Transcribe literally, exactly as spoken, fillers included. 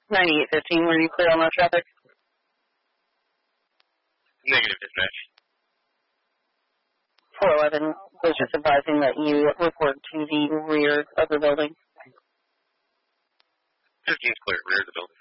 ninety-eight fifteen, were you clear on that traffic? Negative dispatch. four eleven was just advising that you report to the rear of the building. fifteen's clear, rear of the building.